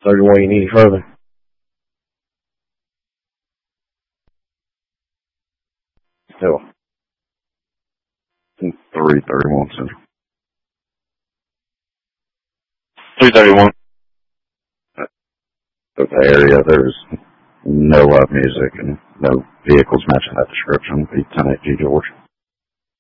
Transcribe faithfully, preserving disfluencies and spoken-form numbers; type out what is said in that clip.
thirty-one, you need further? Still. three thirty-one Central. three thirty-one. Of the area, there's no live music and no vehicles matching that description. Be ten eight G George.